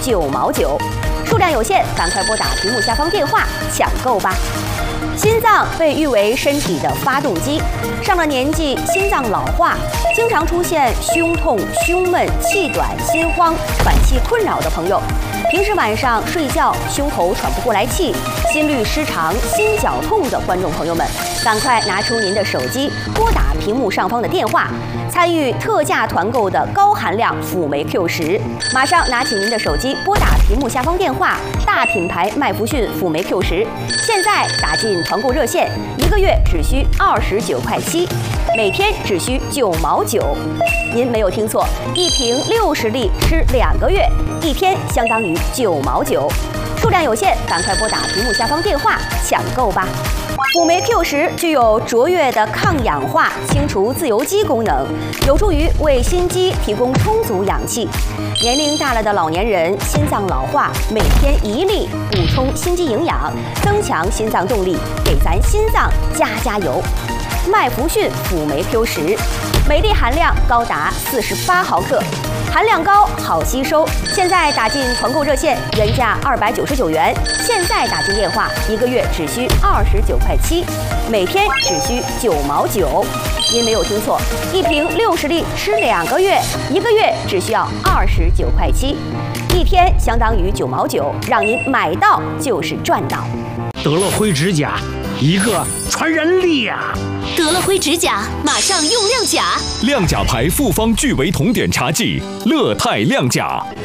9毛9，数量有限，赶快拨打屏幕下方电话抢购吧。心脏被誉为身体的发动机，上了年纪，心脏老化，经常出现胸痛、胸闷、气短、心慌、喘气困扰的朋友，平时晚上睡觉胸口喘不过来气、心律失常、心绞痛的观众朋友们，赶快拿出您的手机，拨打屏幕上方的电话，参与特价团购的高含量辅酶 Q10。马上拿起您的手机，拨打屏幕下方电话，大品牌麦弗逊辅酶 Q10，现在打进团购热线，1个月只需29块7，每天只需9毛9。您没有听错，一瓶60粒吃2个月，1天相当于9毛9。数量有限，赶快拨打屏幕下方电话抢购吧。辅酶 Q10具有卓越的抗氧化、清除自由基功能，有助于为心肌提供充足氧气。年龄大了的老年人心脏老化，每天1粒补充心肌营养，增强心脏动力，给咱心脏加油。麦弗逊辅酶 Q10，每粒含量高达48毫克。含量高，好吸收。现在打进团购热线，原价299元，现在打进电话，1个月只需29块7，每天只需9毛9。您没有听错，一瓶60粒吃2个月，1个月只需要29块7，一天相当于9毛9，让您买到就是赚到。 得了灰指甲，一个传染力呀！ 得了灰指甲，马上用亮甲。 亮甲牌复方聚维酮碘茶剂，乐泰亮甲。